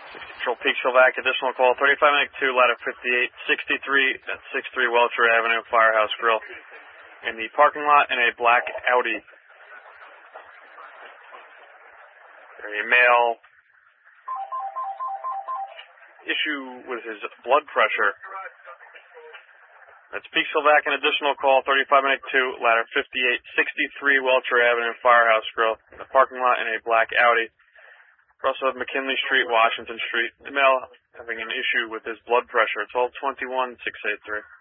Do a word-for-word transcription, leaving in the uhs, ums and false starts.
Control Peaksville-Vac, additional call, thirty-five minute two, ladder fifty-eight sixty-three at sixty-three Welcher Avenue, Firehouse Grill. In the parking lot in a black Audi. A male issue with his blood pressure. That's Peaksville-Vac, an additional call, thirty-five minute two, ladder fifty-eight sixty-three Welcher Avenue, Firehouse Grill. In the parking lot in a black Audi. We also have McKinley Street, Washington Street. The male having an issue with his blood pressure. twelve twenty-one six eight three.